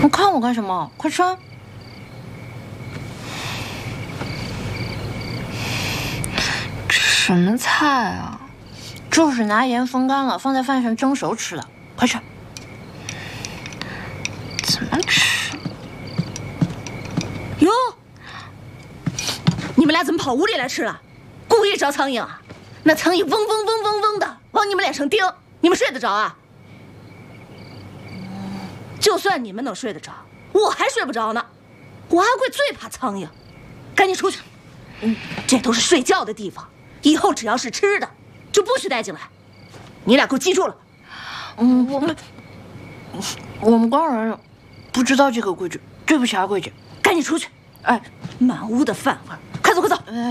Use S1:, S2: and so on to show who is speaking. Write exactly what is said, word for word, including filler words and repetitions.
S1: 你看我干什么？快吃！什么菜啊？就是拿盐风干了，放在饭上蒸熟吃的。快吃！怎么吃？
S2: 哟，你们俩怎么跑屋里来吃了？故意招苍蝇啊？那苍蝇嗡嗡嗡嗡嗡的往你们脸上叮，你们睡得着啊？就算你们能睡得着，我还睡不着呢。我阿贵最怕苍蝇，赶紧出去。嗯，这都是睡觉的地方，以后只要是吃的，就不许带进来。你俩给我记住了。
S1: 嗯，我们我们官人不知道这个规矩，对不起阿贵姐。
S2: 赶紧出去！
S1: 哎，
S2: 满屋的饭味儿，快走快走！